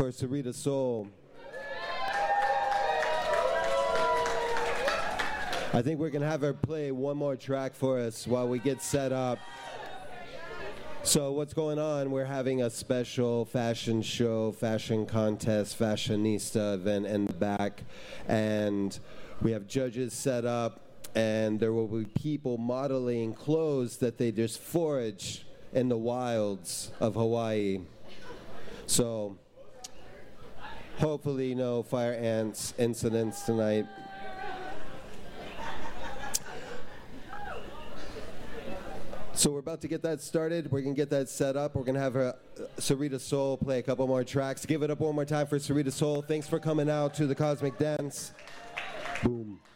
for Sarita Soul. I think we're going to have her play one more track for us while we get set up. So what's going on? We're having a special fashion show, fashion contest, fashionista event in the back. And we have judges set up, and there will be people modeling clothes that they just forage in the wilds of Hawaii. So hopefully no fire ants incidents tonight. So we're about to get that started. We're going to get that set up. We're going to have Sarita Soul play a couple more tracks. Give it up one more time for Sarita Soul. Thanks for coming out to the Cosmic Dance. Boom.